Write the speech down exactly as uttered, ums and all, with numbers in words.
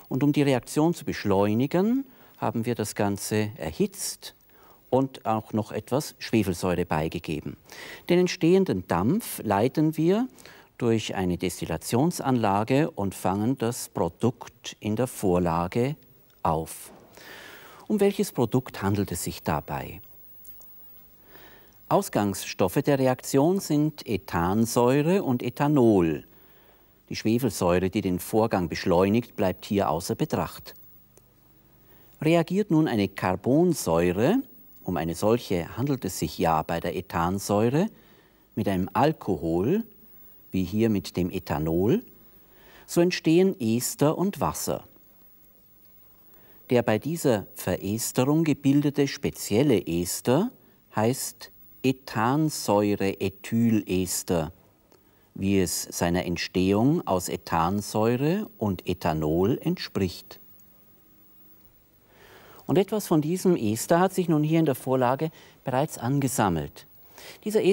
Und um die Reaktion zu beschleunigen, haben wir das Ganze erhitzt und auch noch etwas Schwefelsäure beigegeben. Den entstehenden Dampf leiten wir durch eine Destillationsanlage und fangen das Produkt in der Vorlage auf. Um welches Produkt handelt es sich dabei? Ausgangsstoffe der Reaktion sind Ethansäure und Ethanol. Die Schwefelsäure, die den Vorgang beschleunigt, bleibt hier außer Betracht. Reagiert nun eine Carbonsäure, um eine solche handelt es sich ja bei der Ethansäure, mit einem Alkohol, wie hier mit dem Ethanol, so entstehen Ester und Wasser. Der bei dieser Veresterung gebildete spezielle Ester heißt Ethansäureethylester, wie es seiner Entstehung aus Ethansäure und Ethanol entspricht. Und etwas von diesem Ester hat sich nun hier in der Vorlage bereits angesammelt. Dieser